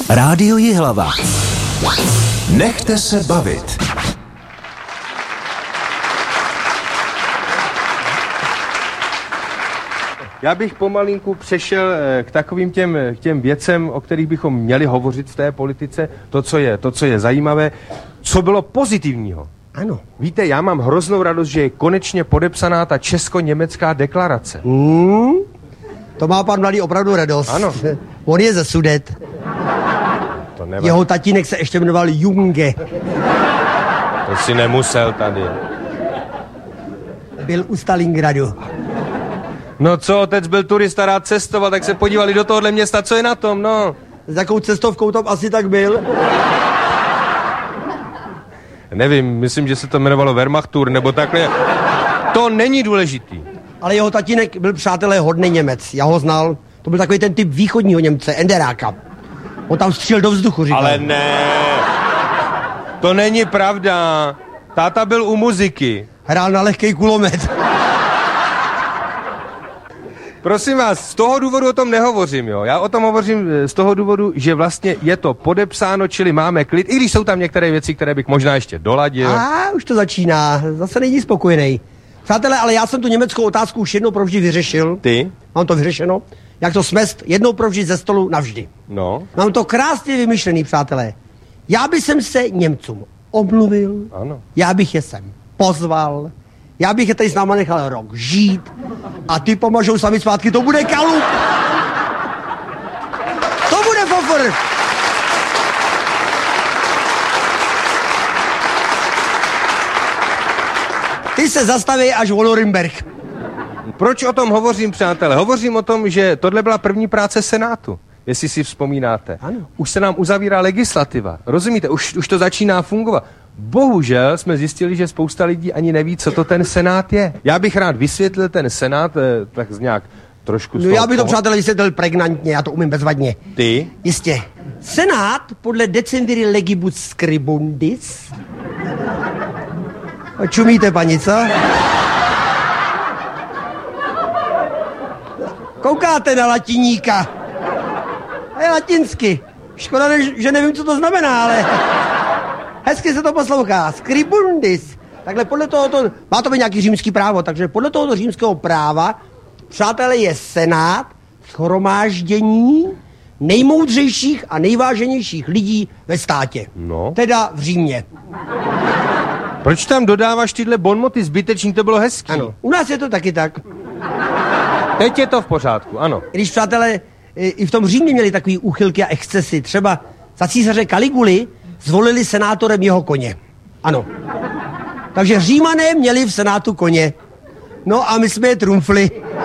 Rádio Jihlava. Nechte se bavit. Já bych pomalinku přešel k takovým těm věcem, o kterých bychom měli hovořit v té politice, to, co je zajímavé, co bylo pozitivního. Ano. Víte, já mám hroznou radost, že je konečně podepsaná ta česko-německá deklarace. To má pan Mladý opravdu radost. Ano. On je ze Sudet. To nevadí. Jeho tatínek se ještě jmenoval Junge. To si nemusel tady. Byl u Stalingradu. No co, otec byl turista, rád cestoval, tak se podívali do tohohle města, co je na tom, no. S jakou cestovkou tam asi tak byl? Nevím, myslím, že se to jmenovalo Wehrmachtur, nebo takhle. To není důležitý. Ale jeho tatínek byl, přátelé, hodný Němec. Já ho znal. To byl takový ten typ východního Němce, Enderáka. On tam střílel do vzduchu, říkal. Ale ne. To není pravda. Táta byl u muziky. Hrál na lehkej kulomet. Prosím vás, z toho důvodu o tom nehovořím, jo. Já o tom hovořím z toho důvodu, že vlastně je to podepsáno, čili máme klid, i když jsou tam některé věci, které bych možná ještě doladil. Už to začíná. Zase není spokojený. Přátelé, ale já jsem tu německou otázku už jednou provždy vyřešil. Ty? Mám to vyřešeno. Jak to smést jednou provždy ze stolu navždy. No. Mám to krásně vymyšlený, přátelé. Já bych se Němcům omluvil. Ano. Já bych je sem pozval. Já bych je tady s náma nechal rok žít. A ty pomažou sami zpátky, to bude kalup. To bude fofr. Ty se zastaví až Volorimberg. Proč o tom hovořím, přátelé? Hovořím o tom, že tohle byla první práce Senátu, jestli si vzpomínáte. Ano. Už se nám uzavírá legislativa, rozumíte? Už to začíná fungovat. Bohužel jsme zjistili, že spousta lidí ani neví, co to ten Senát je. Já bych rád vysvětlil ten Senát tak nějak trošku... No já bych to, přátelé, vysvětlil pregnantně, já to umím bezvadně. Ty? Jistě. Senát podle decemviri legibus scribundis... Čumíte, paní, co? Koukáte na latiníka. A je latinsky. Škoda, že nevím, co to znamená, ale... Hezky se to poslouchá. Scribundis. Takhle podle tohoto... Má to být nějaký římský právo, takže podle tohoto římského práva, přátelé, je Senát shromáždění nejmoudřejších a nejváženějších lidí ve státě. No. Teda v Římě. Proč tam dodáváš tyhle bonmoty zbytečný, to bylo hezký. Ano, u nás je to taky tak. Teď je to v pořádku, ano. Když, přátelé, i v tom Římě měli takový úchylky a excesy. Třeba za císaře Kaliguly zvolili senátorem jeho koně. Ano. Takže Římané měli v senátu koně. No a my jsme je trumfli.